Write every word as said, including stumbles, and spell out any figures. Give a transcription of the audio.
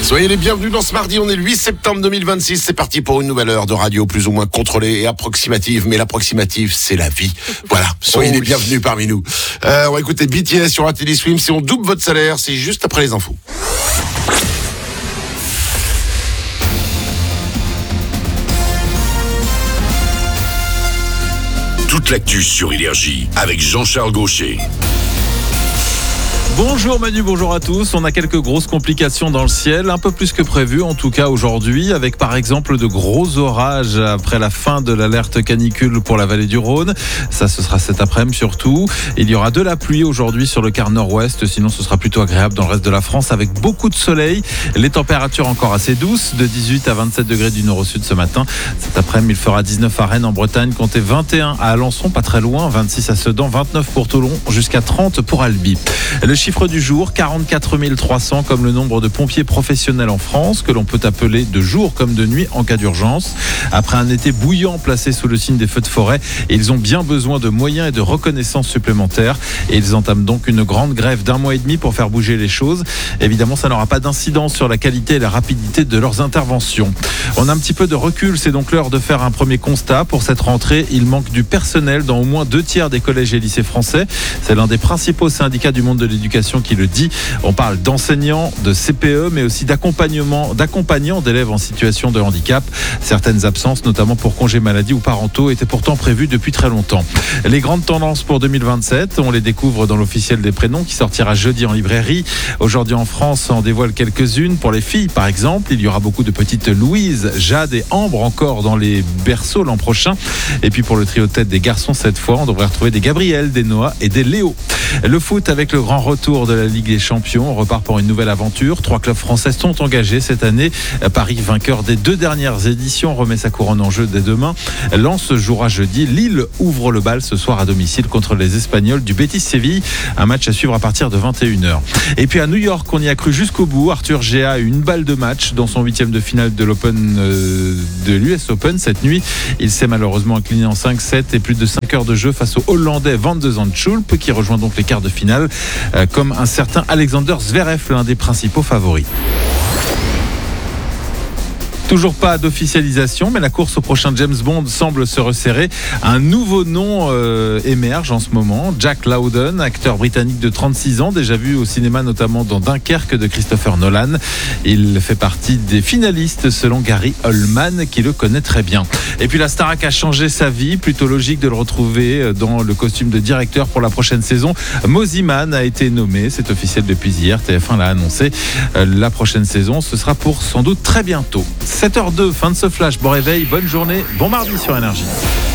Soyez les bienvenus dans ce mardi, on est le huit septembre deux mille vingt-six, c'est parti pour une nouvelle heure de radio plus ou moins contrôlée et approximative, mais l'approximative c'est la vie. Voilà, soyez oh, les oui. bienvenus parmi nous. Euh, on va écouter B T S sur A T D Swim, si on double votre salaire, c'est juste après les infos. Toute l'actu sur Énergie avec Jean-Charles Gaucher. Bonjour Manu, bonjour à tous. On a quelques grosses complications dans le ciel, un peu plus que prévu en tout cas aujourd'hui, avec par exemple de gros orages après la fin de l'alerte canicule pour la vallée du Rhône. Ça, ce sera cet après-midi surtout. Il y aura de la pluie aujourd'hui sur le quart nord-ouest, sinon ce sera plutôt agréable dans le reste de la France avec beaucoup de soleil. Les températures encore assez douces, de dix-huit à vingt-sept degrés du nord au sud ce matin. Cet après-midi, il fera dix-neuf à Rennes en Bretagne, comptez vingt et un à Alençon, pas très loin, vingt-six à Sedan, vingt-neuf pour Toulon, jusqu'à trente pour Albi. Le chiffre du jour, quarante-quatre mille trois cents comme le nombre de pompiers professionnels en France, que l'on peut appeler de jour comme de nuit en cas d'urgence. Après un été bouillant placé sous le signe des feux de forêt, ils ont bien besoin de moyens et de reconnaissance supplémentaires. Et ils entament donc une grande grève d'un mois et demi pour faire bouger les choses. Évidemment, ça n'aura pas d'incidence sur la qualité et la rapidité de leurs interventions. On a un petit peu de recul, c'est donc l'heure de faire un premier constat. Pour cette rentrée, il manque du personnel dans au moins deux tiers des collèges et lycées français. C'est l'un des principaux syndicats du monde de l'éducation qui le dit. On parle d'enseignants, de C P E, mais aussi d'accompagnement, d'accompagnants d'élèves en situation de handicap. Certaines absences, notamment pour congés maladie ou parentaux, étaient pourtant prévues depuis très longtemps. Les grandes tendances pour deux mille vingt-sept, on les découvre dans l'officiel des prénoms qui sortira jeudi en librairie. Aujourd'hui en France, on en dévoile quelques-unes. Pour les filles, par exemple, il y aura beaucoup de petites Louise, Jade et Ambre encore dans les berceaux l'an prochain. Et puis pour le trio de tête des garçons, cette fois, on devrait retrouver des Gabriel, des Noah et des Léo. Le foot avec le grand retour de la Ligue des Champions, on repart pour une nouvelle aventure. Trois clubs français sont engagés cette année. Paris, vainqueur des deux dernières éditions, remet sa couronne en jeu dès demain. Lens jouera jeudi. Lille ouvre le bal ce soir à domicile contre les Espagnols du Betis Séville. Un match à suivre à partir de vingt et une heures. Et puis à New York, on y a cru jusqu'au bout. Arthur Géa a eu une balle de match dans son huitième de finale de l'Open euh, de l'U S Open cette nuit. Il s'est malheureusement incliné en cinq sept et plus de cinq heures de jeu face au Hollandais Van de Zandschulp qui rejoint donc les quarts de finale euh, comme un certain Alexander Zverev, l'un des principaux favoris. Toujours pas d'officialisation, mais la course au prochain James Bond semble se resserrer. Un nouveau nom euh, émerge en ce moment. Jack Lowden, acteur britannique de trente-six ans, déjà vu au cinéma notamment dans Dunkerque de Christopher Nolan. Il fait partie des finalistes selon Gary Oldman, qui le connaît très bien. Et puis la Starac a changé sa vie, plutôt logique de le retrouver dans le costume de directeur pour la prochaine saison. Moziman a été nommé, c'est officiel depuis hier, T F un l'a annoncé. La prochaine saison, ce sera pour sans doute très bientôt. sept heures deux, fin de ce flash. Bon réveil, bonne journée, bon mardi sur Énergie.